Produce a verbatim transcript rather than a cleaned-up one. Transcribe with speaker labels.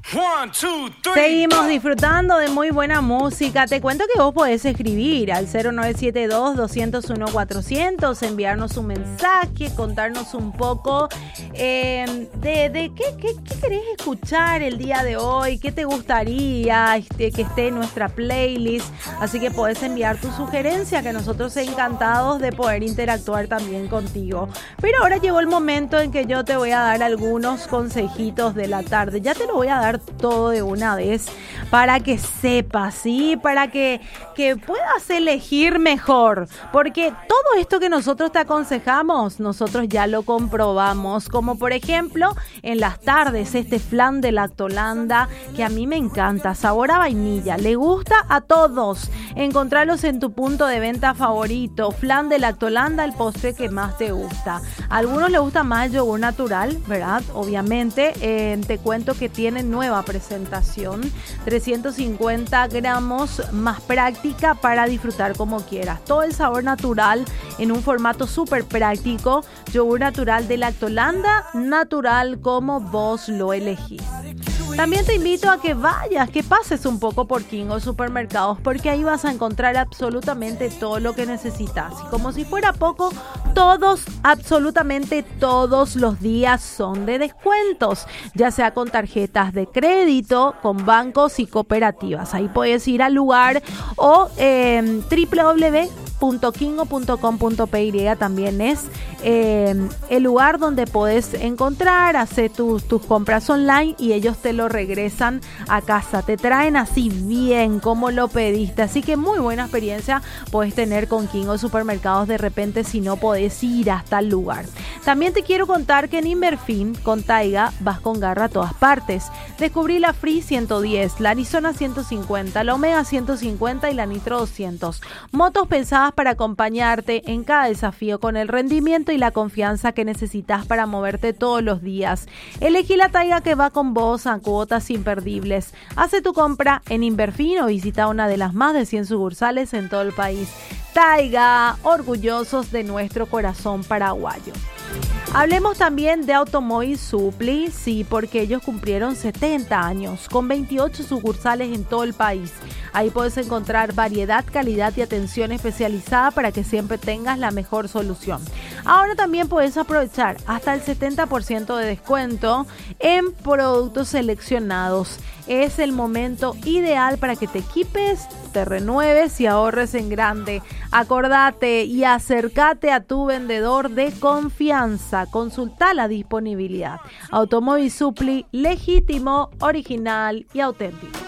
Speaker 1: One, two, three,
Speaker 2: Seguimos
Speaker 1: go.
Speaker 2: disfrutando de muy buena música. Te cuento que vos podés escribir al cero nueve siete dos, dos cero uno, cuatrocientos, enviarnos un mensaje, contarnos un poco eh, de, de qué, qué, qué querés escuchar el día de hoy, qué te gustaría este, que esté en nuestra playlist. Así que podés enviar tu sugerencia, que nosotros encantados de poder interactuar también contigo. Pero ahora llegó el momento en que yo te voy a dar algunos consejitos de la tarde. Ya te lo voy a dar todo de una vez para que sepas, ¿sí? Para que, que puedas elegir mejor, porque todo esto que nosotros te aconsejamos, nosotros ya lo comprobamos, como por ejemplo en las tardes este flan de Lactolanda, que a mí me encanta, sabor a vainilla, le gusta a todos. Encontrarlos en tu punto de venta favorito. Flan de Lactolanda, el postre que más te gusta. A algunos les gusta más el yogur natural, ¿verdad? Obviamente, eh, te cuento que tienen nueva presentación, trescientos cincuenta gramos, más práctica para disfrutar como quieras. Todo el sabor natural en un formato súper práctico. Yogur natural de Lactolanda, natural como vos lo elegís. También te invito a que vayas, que pases un poco por Kingo Supermercados, porque ahí vas a encontrar absolutamente todo lo que necesitas. Y como si fuera poco, todos, absolutamente todos los días son de descuentos, ya sea con tarjetas de crédito, con bancos y cooperativas. Ahí puedes ir al lugar o eh, doble u doble u doble u punto kingo punto com punto p y también es eh, el lugar donde puedes encontrar, hacer tus, tus compras online y ellos te lo regresan a casa, te traen así bien como lo pediste, así que muy buena experiencia puedes tener con Kingo Supermercados de repente si no podés ir hasta el lugar. También te quiero contar que en Inverfin con Taiga vas con garra a todas partes. Descubrí la Free ciento diez, la Arizona ciento cincuenta, la Omega ciento cincuenta y la Nitro doscientos, motos pensadas para acompañarte en cada desafío con el rendimiento y la confianza que necesitas para moverte todos los días. Elegí la Taiga que va con vos a cuotas imperdibles. Hace tu compra en Inverfin o visita una de las más de cien sucursales en todo el país. Taiga, orgullosos de nuestro corazón paraguayo. Hablemos también de Automóvil Supli, sí, porque ellos cumplieron setenta años, con veintiocho sucursales en todo el país. Ahí puedes encontrar variedad, calidad y atención especializada para que siempre tengas la mejor solución. Ahora también puedes aprovechar hasta el setenta por ciento de descuento en productos seleccionados. Es el momento ideal para que te equipes, te renueves y ahorres en grande. Acordate y acércate a tu vendedor de confianza. Consulta la disponibilidad. Automóvil Supli, legítimo, original y auténtico.